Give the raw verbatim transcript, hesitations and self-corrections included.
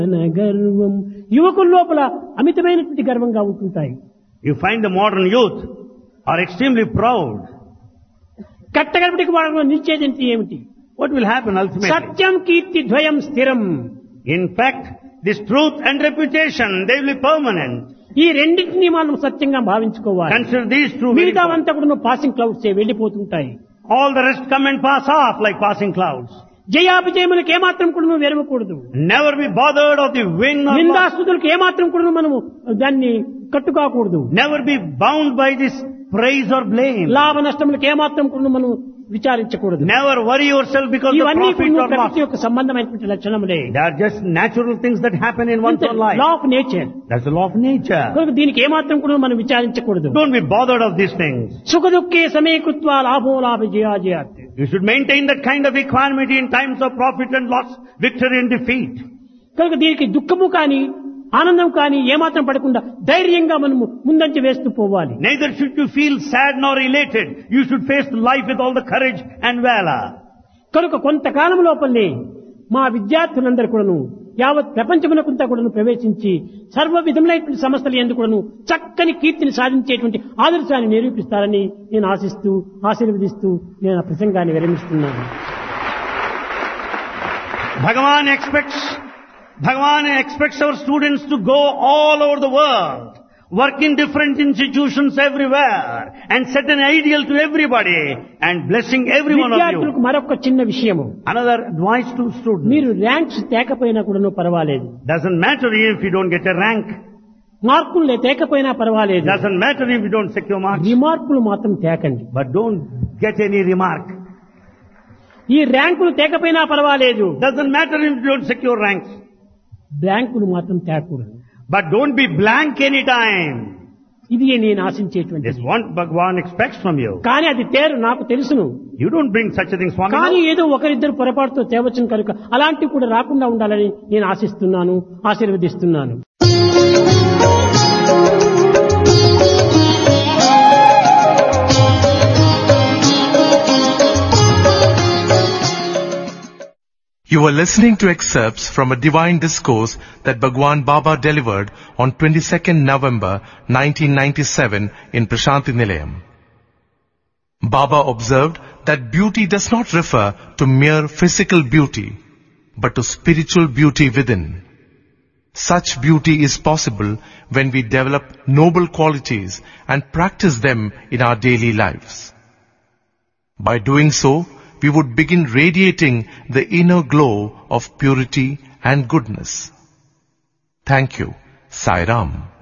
గర్వం యువకుల లోపల అమితమైనటువంటి గర్వంగా ఉంటుంటాయి. You find the modern youth are extremely proud. కట్టగడపటికి వాళ్ళలో నిశ్చయించి ఏమిటి? What will happen ultimately? సత్యం కీర్తి ద్వయం స్థిరం. In fact, this truth and reputation, they will be permanent. ఈ రెండింటినీ మనం సత్యంగా భావించుకోవాలి. Consider these two. మిగతా అంతా కూడా passing clouds వెళ్ళిపోతుంటాయి. All the rest come and pass off like passing clouds. జయాభిజయములకు ఏమాత్రం కూడా నువ్వు వెరవకూడదు. Never be bothered of the win or loss. నిందాస్తుతులకు ఏమాత్రం కూడా మనము దాన్ని కట్టుకోకూడదు. Never be bound by this praise or blame. లాభ నష్టములకు ఏమాత్రం కూడా మనం విచారించకూడదు. Never worry yourself because of ఇవన్నీ profit or loss. ప్రకృతి యొక్క సంబంధమైనటువంటి లక్షణములే. They are just natural things that happen in one's own life. Law of nature. That's the law of nature. కనుక దీనికి ఏమాత్రం కూడా మనం విచారించకూడదు. Don't be bothered of these things. సుఖ దుఃఖే సమీకృత్వా లాభో లాభ జయాజయాత్. You should maintain that kind of equanimity in times of profit and loss, victory and defeat. కనుక దీనికి దుఃఖము కానీ ఆనందం కానీ ఏమాత్రం పడకుండా ధైర్యంగా మనము ముందంచి వేస్తూ పోవాలి. Neither should you feel sad nor elated. You should face life with all the courage and valor. కనుక కొంతకాలం లోపలనే మా విద్యార్థులందరూ కూడాను యావత్ ప్రపంచమునకంతా కూడాను ప్రవేశించి సర్వ విధములైనటువంటి సమస్యలు ఎందుకు కూడాను చక్కని కీర్తిని సాధించేటువంటి ఆదర్శాన్ని నిరూపిస్తారని నేను ఆశిస్తూ ఆశీర్వదిస్తూ నేను ఆ ప్రసంగాన్ని విరమిస్తున్నాను. Bhagavan expects Bhagavan expects our students to go all over the world, work in different institutions everywhere, and set an ideal to everybody, and blessing every one of విద్యార్థులకు you. మరొక చిన్న విషయము. Another advice to students. మీరు ranks తేకపోయినా కూడాను పర్వాలేదు. Doesn't matter if you don't get a rank. మార్కులు తేకపోయినా పర్వాలేదు. Doesn't matter if you don't secure marks. రిమార్కులు మాత్రం తేకండి. But don't get any remark. ఈ ర్యాంకులు తేకపోయినా పర్వాలేదు. Doesn't matter if you don't secure ranks. బ్లాంకులు మాత్రం తేకూడదు. But don't be blank any time. ఇది నేను ఆశించేటువంటి. This is what Bhagavan expects from you. కానీ అది తేరు నాకు తెలుసును. You don't bring such a thing, Swami. కానీ ఏదో ఒకరిద్దరు పొరపాటుతో తేవచ్చును కనుక అలాంటివి కూడా రాకుండా ఉండాలని నేను ఆశిస్తున్నాను, ఆశీర్వదిస్తున్నాను. You are listening to excerpts from a divine discourse that Bhagwan Baba delivered on twenty-second November nineteen ninety-seven in Prashanti Nilayam. Baba observed that beauty does not refer to mere physical beauty, but to spiritual beauty within. Such beauty is possible when we develop noble qualities and practice them in our daily lives. By doing so, we would begin radiating the inner glow of purity and goodness. Thank you. Sai Ram.